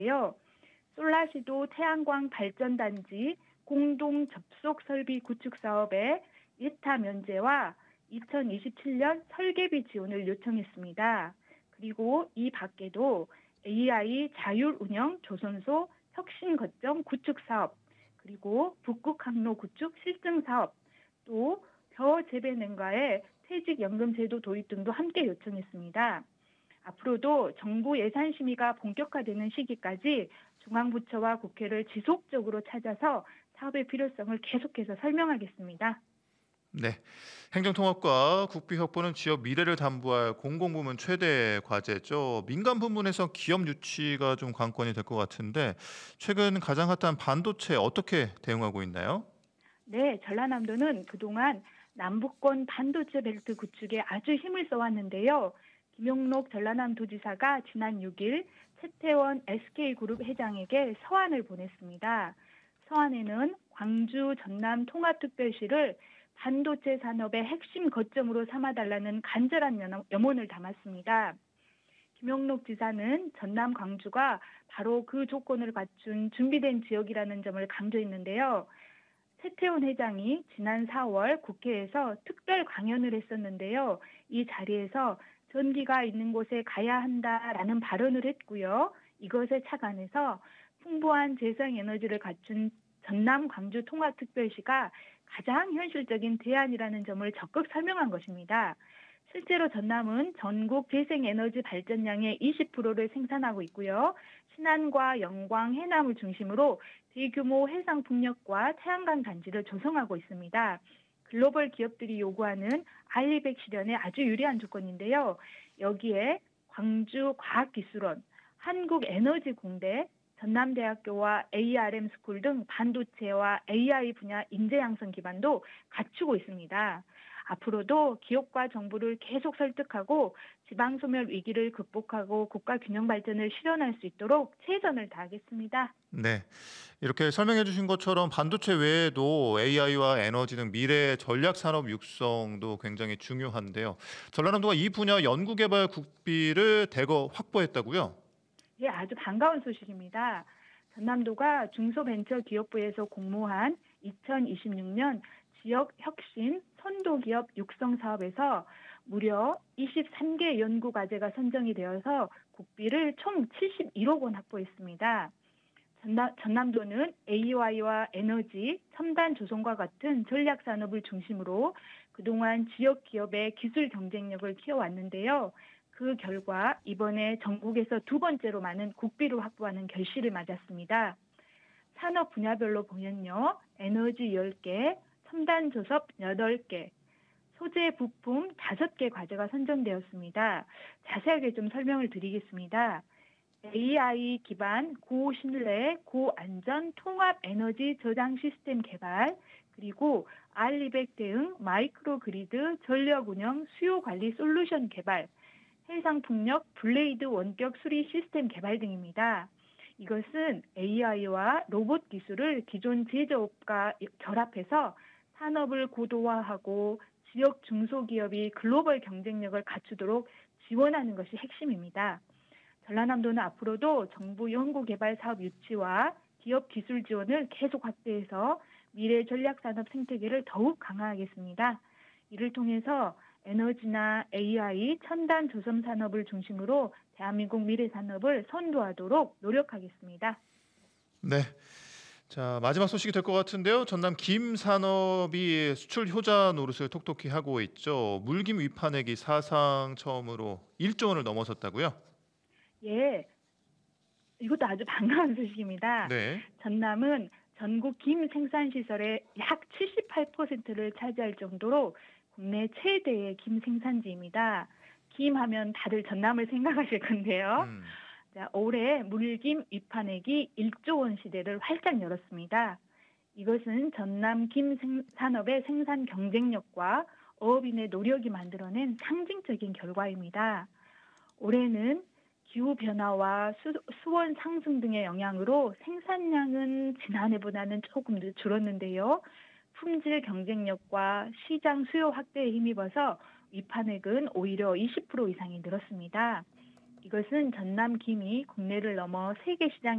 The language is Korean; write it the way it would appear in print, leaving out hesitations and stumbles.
솔라시도 태양광 발전단지 공동 접속 설비 구축 사업에 예타 면제와 2027년 설계비 지원을 요청했습니다. 그리고 이 밖에도 AI 자율 운영 조선소 혁신 거점 구축 사업, 그리고 북극 항로 구축 실증 사업, 또 벼 재배 농가의 퇴직연금 제도 도입 등도 함께 요청했습니다. 앞으로도 정부 예산 심의가 본격화되는 시기까지 중앙부처와 국회를 지속적으로 찾아서 사업의 필요성을 계속해서 설명하겠습니다. 네. 행정통합과 국비 확보는 지역 미래를 담보할 공공부문 최대 과제죠. 민간 부문에서 기업 유치가 좀 관건이 될 것 같은데 최근 가장 핫한 반도체 어떻게 대응하고 있나요? 네, 전라남도는 그동안 남북권 반도체 벨트 구축에 아주 힘을 써왔는데요. 김용록 전라남도지사가 지난 6일 최태원 SK그룹 회장에게 서한을 보냈습니다. 서한에는 광주 전남 통합특별시를 반도체 산업의 핵심 거점으로 삼아달라는 간절한 염원을 담았습니다. 김용록 지사는 전남 광주가 바로 그 조건을 갖춘 준비된 지역이라는 점을 강조했는데요. 최태원 회장이 지난 4월 국회에서 특별 강연을 했었는데요. 이 자리에서 전기가 있는 곳에 가야 한다라는 발언을 했고요. 이것에 착안해서 풍부한 재생에너지를 갖춘 전남 광주 통합특별시가 가장 현실적인 대안이라는 점을 적극 설명한 것입니다. 실제로 전남은 전국 재생에너지 발전량의 20%를 생산하고 있고요. 신안과 영광, 해남을 중심으로 대규모 해상풍력과 태양광 단지를 조성하고 있습니다. 글로벌 기업들이 요구하는 알리백 실현에 아주 유리한 조건인데요. 여기에 광주과학기술원, 한국에너지공대, 전남대학교와 ARM 스쿨 등 반도체와 AI 분야 인재 양성 기반도 갖추고 있습니다. 앞으로도 기업과 정부를 계속 설득하고 지방 소멸 위기를 극복하고 국가 균형 발전을 실현할 수 있도록 최선을 다하겠습니다. 네. 이렇게 설명해 주신 것처럼 반도체 외에도 AI와 에너지 등 미래 전략 산업 육성도 굉장히 중요한데요. 전라남도가 이 분야 연구 개발 국비를 대거 확보했다고요? 예, 아주 반가운 소식입니다. 전남도가 중소벤처기업부에서 공모한 2026년 지역 혁신 선도기업 육성 사업에서 무려 23개 연구 과제가 선정이 되어서 국비를 총 71억 원 확보했습니다. 전남도는 AI와 에너지, 첨단 조선과 같은 전략 산업을 중심으로 그동안 지역 기업의 기술 경쟁력을 키워왔는데요. 그 결과 이번에 전국에서 두 번째로 많은 국비를 확보하는 결실을 맞았습니다. 산업 분야별로 보면요. 에너지 10개, 첨단 조섭 8개, 소재 부품 5개 과제가 선정되었습니다. 자세하게 좀 설명을 드리겠습니다. AI 기반 고신뢰, 고안전 통합 에너지 저장 시스템 개발, 그리고 알리백 대응 마이크로 그리드 전력 운영 수요 관리 솔루션 개발, 해상풍력 블레이드 원격 수리 시스템 개발 등입니다. 이것은 AI와 로봇 기술을 기존 제조업과 결합해서 산업을 고도화하고 지역 중소기업이 글로벌 경쟁력을 갖추도록 지원하는 것이 핵심입니다. 전라남도는 앞으로도 정부 연구개발 사업 유치와 기업 기술 지원을 계속 확대해서 미래 전략산업 생태계를 더욱 강화하겠습니다. 이를 통해서 에너지나 AI, 첨단 조선 산업을 중심으로 대한민국 미래 산업을 선도하도록 노력하겠습니다. 네. 자, 마지막 소식이 될 것 같은데요. 전남 김 산업이 수출 효자 노릇을 톡톡히 하고 있죠. 물김 위판액이 사상 처음으로 1조 원을 넘어섰다고요? 예, 이것도 아주 반가운 소식입니다. 네. 전남은 전국 김 생산 시설의 약 78%를 차지할 정도로 국내 최대의 김 생산지입니다. 김 하면 다들 전남을 생각하실 건데요. 음. 자, 올해 물김 위판액이 1조 원 시대를 활짝 열었습니다. 이것은 전남 김 산업의 생산 경쟁력과 어업인의 노력이 만들어낸 상징적인 결과입니다. 올해는 기후변화와 수원 상승 등의 영향으로 생산량은 지난해보다는 조금 줄었는데요. 품질 경쟁력과 시장 수요 확대에 힘입어서 위판액은 오히려 20% 이상이 늘었습니다. 이것은 전남 김이 국내를 넘어 세계 시장